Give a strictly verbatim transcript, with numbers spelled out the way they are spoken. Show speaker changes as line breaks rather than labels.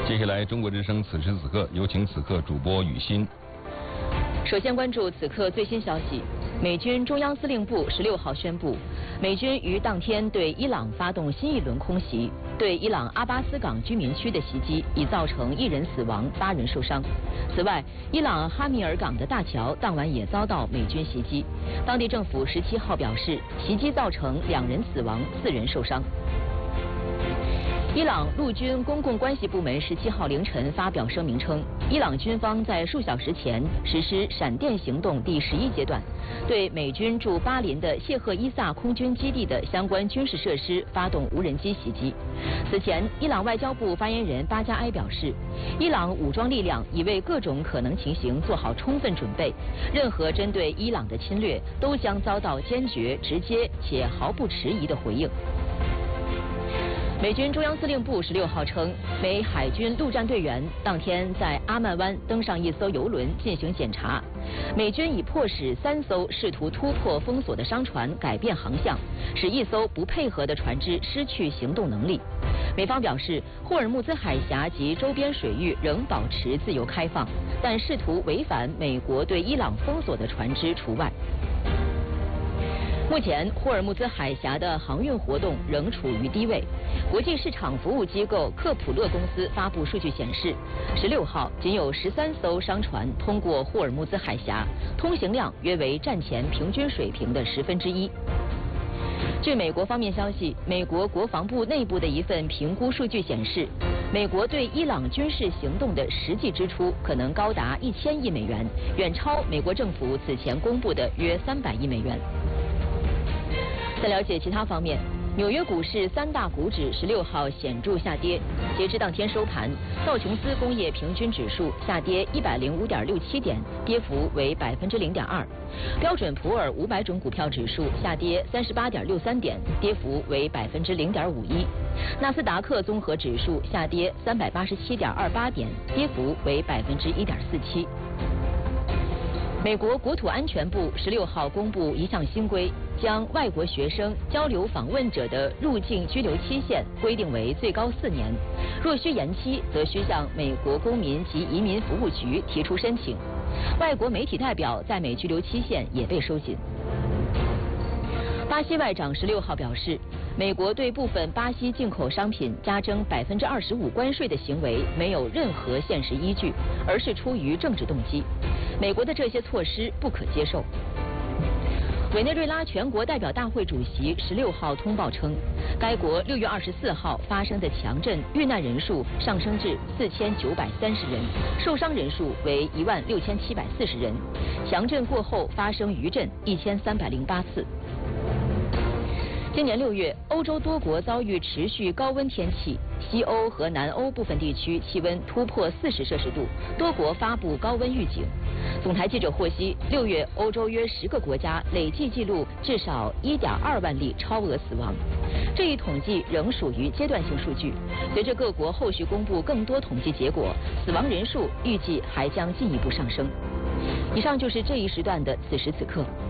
接下来，中国之声此时此刻有请此刻主播雨欣。
首先关注此刻最新消息，美军中央司令部十六号宣布，美军于当天对伊朗发动新一轮空袭，对伊朗阿巴斯港居民区的袭击已造成一人死亡、八人受伤。此外，伊朗哈密尔港的大桥当晚也遭到美军袭击，当地政府十七号表示，袭击造成两人死亡、四人受伤。伊朗陆军公共关系部门十七号凌晨发表声明称，伊朗军方在数小时前实施闪电行动第十一阶段，对美军驻巴林的谢赫伊萨空军基地的相关军事设施发动无人机袭击。此前，伊朗外交部发言人巴加埃表示，伊朗武装力量已为各种可能情形做好充分准备，任何针对伊朗的侵略都将遭到坚决、直接且毫不迟疑的回应。美军中央司令部十六号称，美海军陆战队员当天在阿曼湾登上一艘油轮进行检查，美军已迫使三艘试图突破封锁的商船改变航向，使一艘不配合的船只失去行动能力。美方表示，霍尔木兹海峡及周边水域仍保持自由开放，但试图违反美国对伊朗封锁的船只除外。目前，霍尔木兹海峡的航运活动仍处于低位。国际市场服务机构克普勒公司发布数据显示，十六号仅有十三艘商船通过霍尔木兹海峡，通行量约为战前平均水平的十分之一。据美国方面消息，美国国防部内部的一份评估数据显示，美国对伊朗军事行动的实际支出可能高达一千亿美元，远超美国政府此前公布的约三百亿美元。在了解其他方面，纽约股市三大股指十六号显著下跌。截至当天收盘，道琼斯工业平均指数下跌一百零五点六七点，跌幅为百分之零点二；标准普尔五百种股票指数下跌三十八点六三点，跌幅为百分之零点五一；纳斯达克综合指数下跌三百八十七点二八点，跌幅为百分之一点四七。美国国土安全部十六号公布一项新规，将外国学生交流访问者的入境居留期限规定为最高四年，若需延期，则需向美国公民及移民服务局提出申请。外国媒体代表在美居留期限也被收紧。巴西外长十六号表示，美国对部分巴西进口商品加征百分之二十五关税的行为没有任何现实依据，而是出于政治动机。美国的这些措施不可接受。委内瑞拉全国代表大会主席十六号通报称，该国六月二十四号发生的强震遇难人数上升至四千九百三十人，受伤人数为一万六千七百四十人。强震过后发生余震一千三百零八次。今年六月，欧洲多国遭遇持续高温天气，西欧和南欧部分地区气温突破四十摄氏度，多国发布高温预警。总台记者获悉，六月欧洲约十个国家累计记录至少一点二万例超额死亡。这一统计仍属于阶段性数据，随着各国后续公布更多统计结果，死亡人数预计还将进一步上升。以上就是这一时段的此时此刻。